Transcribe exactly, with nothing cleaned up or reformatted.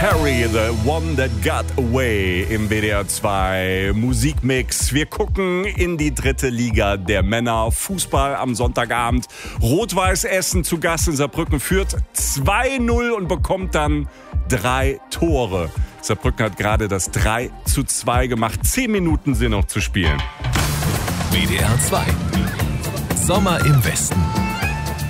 Harry, the one that got away im W D R zwei Musikmix. Wir gucken in die dritte Liga der Männer. Fußball am Sonntagabend. Rot-Weiß Essen zu Gast in Saarbrücken führt zwei null und bekommt dann drei Tore. Saarbrücken hat gerade das drei zu zwei gemacht. Zehn Minuten sind noch zu spielen. W D R zwei. Sommer im Westen.